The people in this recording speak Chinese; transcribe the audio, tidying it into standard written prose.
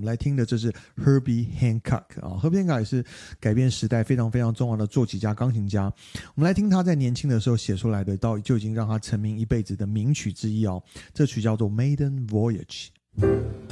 们来听的这是 Herbie Hancock Herbie Hancock 也是改变时代非常非常重要的作曲家、钢琴家。我们来听他在年轻的时候写出来的，就已经让他成名一辈子的名曲之一这曲叫做 Maiden Voyage。